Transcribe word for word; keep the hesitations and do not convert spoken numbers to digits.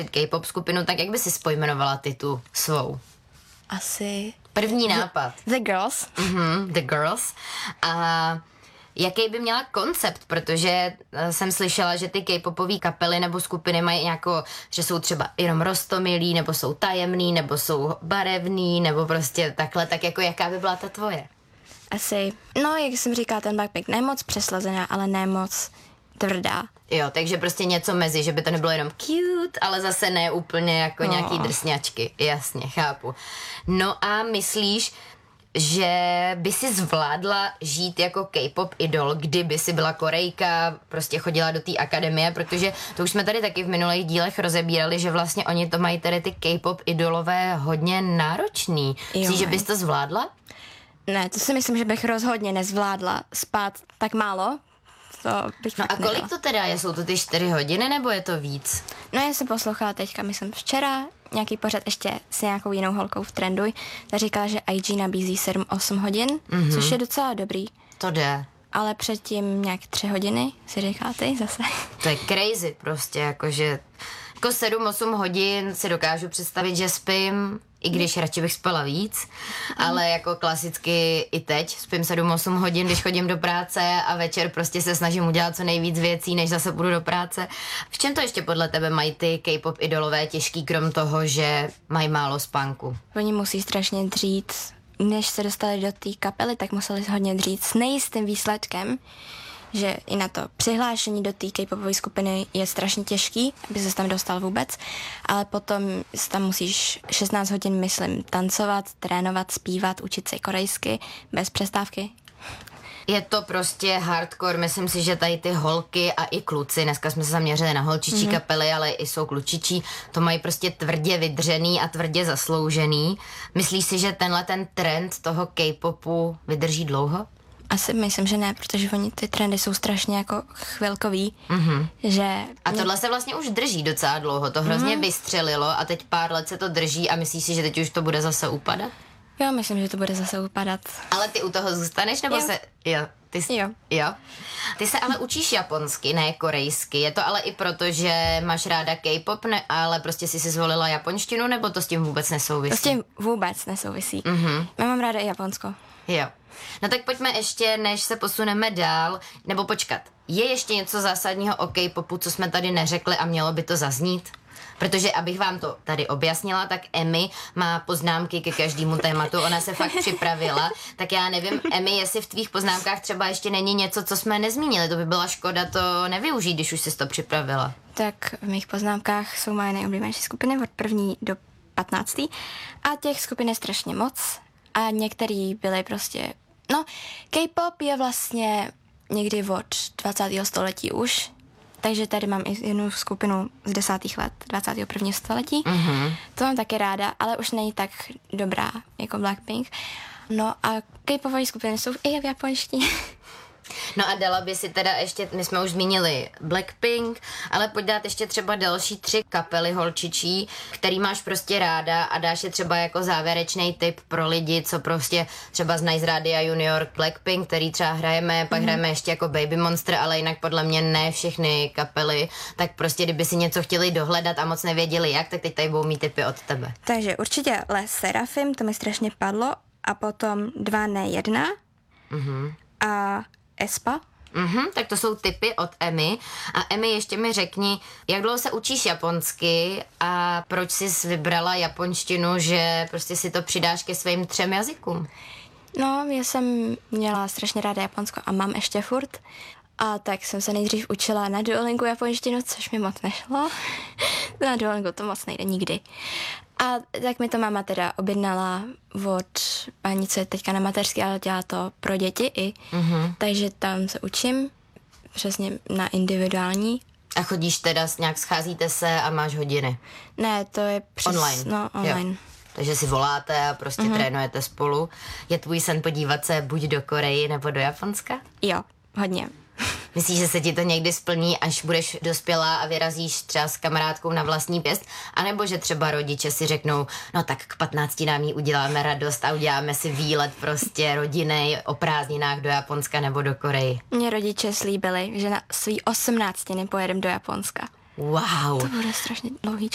K-pop skupinu, tak jak by si pojmenovala ty tu svou? Asi... První nápad. The Girls. Mhm, The Girls. A jaký by měla koncept, protože jsem slyšela, že ty K-popové kapely nebo skupiny mají nějakou, že jsou třeba jenom roztomilí, nebo jsou tajemný, nebo jsou barevný, nebo prostě takhle, tak jako jaká by byla ta tvoje? Asi, no jak jsem říkala, ten Blackpink ne moc přeslazená, ale ne moc tvrdá. Jo, takže prostě něco mezi, že by to nebylo jenom cute, ale zase ne úplně jako no. nějaký drsňačky. Jasně, chápu. No a myslíš, že by si zvládla žít jako K-pop idol, kdyby si byla Korejka, prostě chodila do té akademie, protože to už jsme tady taky v minulých dílech rozebírali, že vlastně oni to mají tady ty K-pop idolové hodně náročný. Myslíš, že bys to zvládla? Ne, to si myslím, že bych rozhodně nezvládla spát tak málo. To bych no a kolik nedala. To teda je? Jsou to ty čtyři hodiny nebo je to víc? No já jsem poslouchala teďka, myslím včera, nějaký pořad ještě s nějakou jinou holkou v Trenduj, ta říkala, že I G nabízí sedm osm hodin, mm-hmm. což je docela dobrý. To jde. Ale předtím nějak tři hodiny, si říká ty zase. To je crazy prostě, jakože jako sedm osm hodin si dokážu představit, že spím, i když radši bych spala víc, ale jako klasicky i teď spím sedm osm hodin, když chodím do práce a večer prostě se snažím udělat co nejvíc věcí, než zase půjdu do práce. V čem to ještě podle tebe mají ty K-pop idolové těžký, krom toho, že mají málo spánku? Oni musí strašně dřít. Než se dostali do té kapely, tak museli hodně dřít s nejistým výsledkem, že i na to přihlášení do té K-popové skupiny je strašně těžký, aby se tam dostal vůbec, ale potom tam musíš šestnáct hodin, myslím, tancovat, trénovat, zpívat, učit se korejsky, bez přestávky. Je to prostě hardcore, myslím si, že tady ty holky a i kluci, dneska jsme se zaměřili na holčičí mm-hmm. kapely, ale i jsou klučičí, to mají prostě tvrdě vydřený a tvrdě zasloužený. Myslíš si, že tenhle ten trend toho K-popu vydrží dlouho? Asi myslím, že ne, protože oni ty trendy jsou strašně jako chvilkový, mm-hmm. že... A tohle se vlastně už drží docela dlouho, to hrozně mm-hmm. vystřelilo a teď pár let se to drží a myslíš si, že teď už to bude zase upadat? Jo, myslím, že to bude zase upadat. Ale ty u toho zůstaneš, nebo jo. se... Jo. Ty jsi... jo. jo. Ty se ale učíš japonsky, ne korejsky. Je to ale i proto, že máš ráda K-pop, ne, ale prostě jsi si zvolila japonštinu, nebo to s tím vůbec nesouvisí? To s tím vůbec nesouvisí. Mm-hmm. Já mám ráda i Japonsko. Jo. No tak pojďme ještě, než se posuneme dál, nebo počkat. Je ještě něco zásadního o K-popu, co jsme tady neřekli a mělo by to zaznít? Protože abych vám to tady objasnila, tak Emmy má poznámky ke každému tématu, ona se fakt připravila, tak já nevím, Emmy, jestli v tvých poznámkách třeba ještě není něco, co jsme nezmínili, to by byla škoda to nevyužít, když už jsi to připravila. Tak v mých poznámkách jsou moje nejoblíbenější skupiny od první do patnáctý a těch skupin je strašně moc a některý byly prostě, no, K-pop je vlastně někdy od dvacátého století už. Takže tady mám i jednu skupinu z desátých let dvacátého prvního století. Mm-hmm. To mám taky ráda, ale už není tak dobrá jako Blackpink. No a K-popové skupiny jsou i v japonštině. No a dala by si teda ještě, my jsme už zmínili Blackpink, ale pojď dát ještě třeba další tři kapely holčičí, který máš prostě ráda a dáš je třeba jako závěrečný tip pro lidi, co prostě třeba znají z Rádia Junior Blackpink, který třeba hrajeme, pak mm. hrajeme ještě jako Baby Monster, ale jinak podle mě ne všechny kapely, tak prostě kdyby si něco chtěli dohledat a moc nevěděli jak, tak teď tady budou mít tipy od tebe. Takže určitě Les Serafim, to mi strašně padlo, a potom dva ne jedna mm-hmm. a Espa. Mhm, tak to jsou tipy od Emmy. A Emmy, ještě mi řekni, jak dlouho se učíš japonsky a proč jsi vybrala japonštinu, že prostě si to přidáš ke svým třem jazykům? No, já jsem měla strašně ráda Japonsko a mám ještě furt. A tak jsem se nejdřív učila na Duolingu japonštinu, což mi moc nešlo. Na Duolingu to moc nejde nikdy. A tak mi to máma teda objednala od paní, co je teďka na mateřské, ale dělá to pro děti i. Mm-hmm. Takže tam se učím přesně na individuální. A chodíš teda, nějak scházíte se a máš hodiny? Ne, to je přes... Online? No, online. Jo. Takže si voláte a prostě mm-hmm. trénujete spolu. Je tvůj sen podívat se buď do Koreji nebo do Japonska? Jo, hodně. Myslíš, že se ti to někdy splní, až budeš dospělá a vyrazíš třeba s kamarádkou na vlastní pěst? A nebo že třeba rodiče si řeknou, no tak k patnácti nám jí uděláme radost a uděláme si výlet prostě rodinnej o prázdninách do Japonska nebo do Koreji? Mě rodiče slíbili, že na svý osmnáctiny pojedem do Japonska. Wow. To bude strašně dlouhý